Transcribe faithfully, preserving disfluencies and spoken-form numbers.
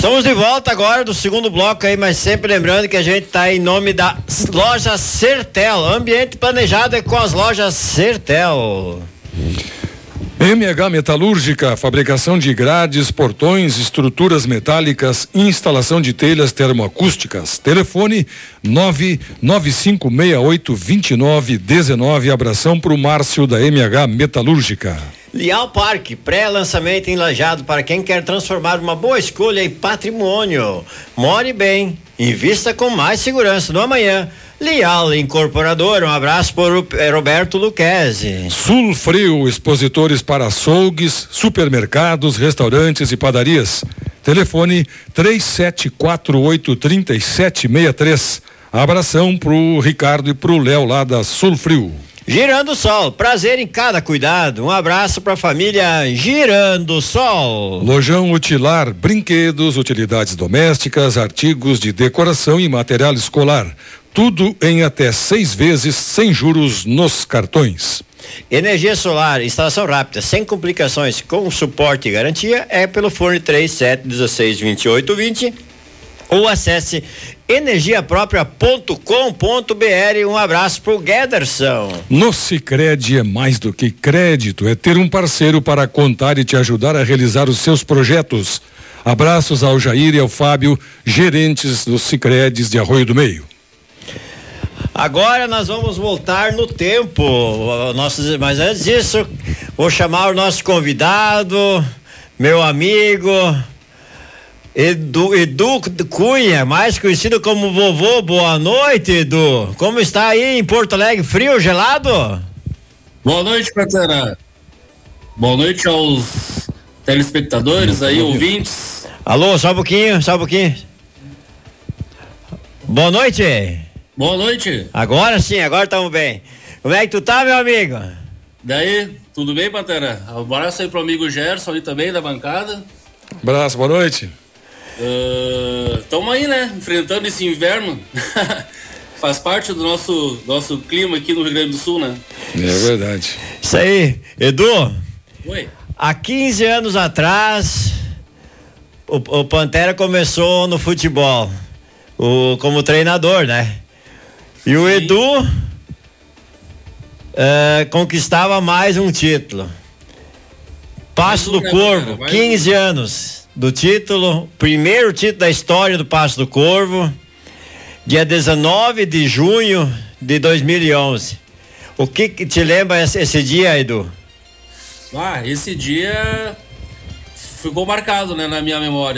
Estamos de volta agora do segundo bloco aí, mas sempre lembrando que a gente está em nome da loja Sertel. Ambiente planejado é com as lojas Sertel. M H Metalúrgica, fabricação de grades, portões, estruturas metálicas, instalação de telhas termoacústicas. Telefone nove nove cinco seis oito dois nove um nove. Abração pro Márcio da M H Metalúrgica. Leal Parque, pré-lançamento em Lajeado para quem quer transformar uma boa escolha em patrimônio. More bem, invista com mais segurança no amanhã. Leal Incorporadora, um abraço por Roberto Luquezzi. Sulfrio, expositores para açougues, supermercados, restaurantes e padarias. Telefone três sete quatro oito três sete seis três. Abração pro Ricardo e pro Léo lá da Sulfrio. Girando Sol, prazer em cada cuidado. Um abraço para a família Girando Sol. Lojão Utilar, brinquedos, utilidades domésticas, artigos de decoração e material escolar. Tudo em até seis vezes sem juros nos cartões. Energia solar, instalação rápida, sem complicações, com suporte e garantia, é pelo fone três sete um seis dois oito dois zero ou acesse energia própria ponto com ponto b r. Um abraço pro Guederson. No Sicredi é mais do que crédito, é ter um parceiro para contar e te ajudar a realizar os seus projetos. Abraços ao Jair e ao Fábio, gerentes dos Sicredis de Arroio do Meio. Agora nós vamos voltar no tempo, nossos, mas antes disso, vou chamar o nosso convidado, meu amigo Edu, Edu Cunha, mais conhecido como vovô. Boa noite, Edu. Como está aí em Porto Alegre? Frio ou gelado? Boa noite, Patera. Boa noite aos telespectadores aí, ouvintes. Alô, só um pouquinho, só um pouquinho. Boa noite. Boa noite. Agora sim, agora estamos bem. Como é que tu tá, meu amigo? Daí, tudo bem, Patera? Um abraço aí pro amigo Gerson aí também da bancada. Abraço, boa noite. Uh, tamo aí, né? Enfrentando esse inverno. Faz parte do nosso, nosso clima aqui no Rio Grande do Sul, né? É verdade. Isso aí. Edu. Oi. Há quinze anos atrás, o, o Pantera começou no futebol, o, como treinador, né? E o Sim. Edu uh, conquistava mais um título. Passo do Corvo, quinze anos do título, primeiro título da história do Passo do Corvo, dia dezenove de junho de dois mil e onze. O que, que te lembra esse, esse dia, Edu? Ah, esse dia ficou marcado, né, na minha memória.